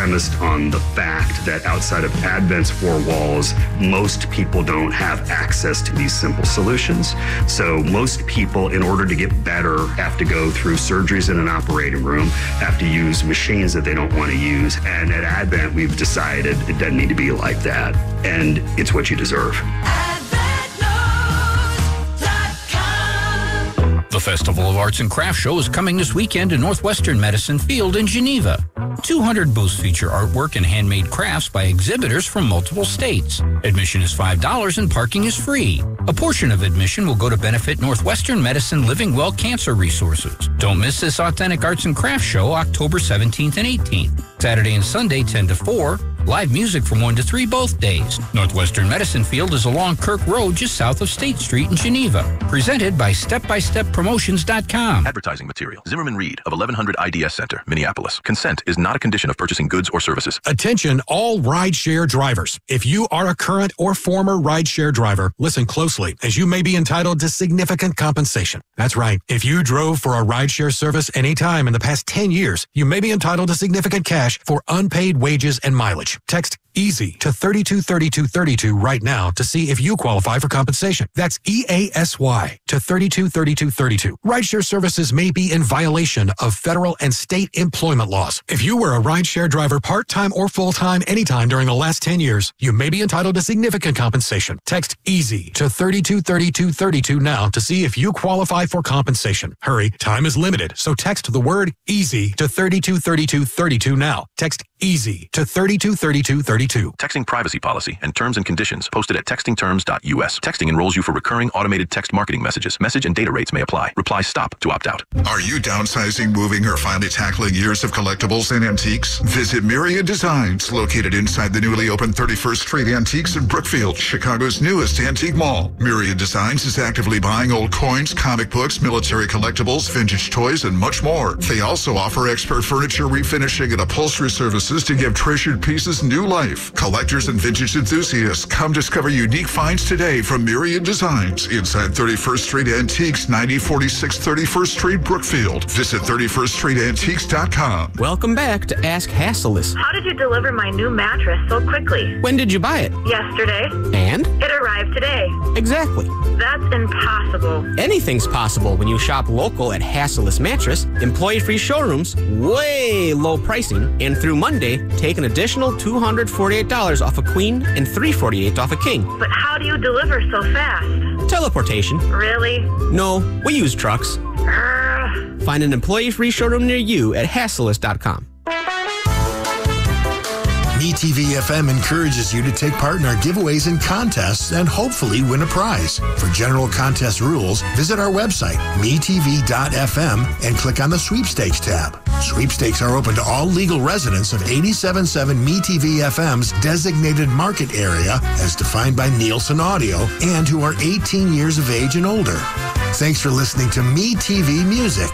premised on the fact that outside of Advent's four walls, most people don't have access to these simple solutions. So most people, in order to get better, have to go through surgeries in an operating room, have to use machines that they don't want to use. And at Advent, we've decided it doesn't need to be like that. And it's what you deserve. The Festival of Arts and Crafts Show is coming this weekend to Northwestern Medicine Field in Geneva. 200 booths feature artwork and handmade crafts by exhibitors from multiple states. Admission is $5 and parking is free. A portion of admission will go to benefit Northwestern Medicine Living Well Cancer Resources. Don't miss this authentic arts and crafts show October 17th and 18th. Saturday and Sunday 10 to 4. Live music from 1 to 3 both days. Northwestern Medicine Field is along Kirk Road just south of State Street in Geneva. Presented by StepByStepPromotions.com. Advertising material. Zimmerman Reed of 1100 IDS Center, Minneapolis. Consent is not a condition of purchasing goods or services. Attention all rideshare drivers. If you are a current or former rideshare driver, listen closely as you may be entitled to significant compensation. That's right. If you drove for a rideshare service anytime in the past 10 years, you may be entitled to significant cash for unpaid wages and mileage. Text EASY to 323232 right now to see if you qualify for compensation. That's EASY to 323232. Rideshare services may be in violation of federal and state employment laws. If you were a rideshare driver part-time or full-time anytime during the last 10 years, you may be entitled to significant compensation. Text EASY to 323232 now to see if you qualify for compensation. Hurry, time is limited, so text the word EASY to 323232 now. Text EASY to 323232. Texting privacy policy and terms and conditions posted at textingterms.us. Texting enrolls you for recurring automated text marketing messages. Message and data rates may apply. Reply STOP to opt out. Are you downsizing, moving, or finally tackling years of collectibles and antiques? Visit Myriad Designs, located inside the newly opened 31st Street Antiques in Brookfield, Chicago's newest antique mall. Myriad Designs is actively buying old coins, comic books, military collectibles, vintage toys, and much more. They also offer expert furniture refinishing and upholstery services to give treasured pieces new life. Collectors and vintage enthusiasts, come discover unique finds today from Myriad Designs inside 31st Street Antiques, 9046 31st Street, Brookfield. Visit 31ststreetantiques.com. Welcome back to Ask Hassleus. How did you deliver my new mattress so quickly? When did you buy it? Yesterday. And? It arrived today. Exactly. That's impossible. Anything's possible when you shop local at Hassleus Mattress. Employee-free showrooms, way low pricing, and through Monday, take an additional $248 off a queen and $348 off a king. But how do you deliver so fast? Teleportation. Really? No, we use trucks. Find an employee-free showroom near you at Hassleus.com. MeTV FM encourages you to take part in our giveaways and contests and hopefully win a prize. For general contest rules, visit our website, metv.fm, and click on the Sweepstakes tab. Sweepstakes are open to all legal residents of 87.7 MeTV FM's designated market area as defined by Nielsen Audio and who are 18 years of age and older. Thanks for listening to MeTV Music.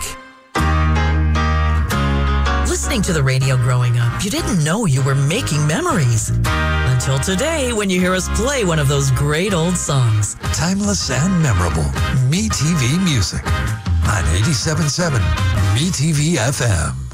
Listening to the radio growing up, you didn't know you were making memories. Until today, when you hear us play one of those great old songs. Timeless and memorable. MeTV Music on 87.7 MeTV FM.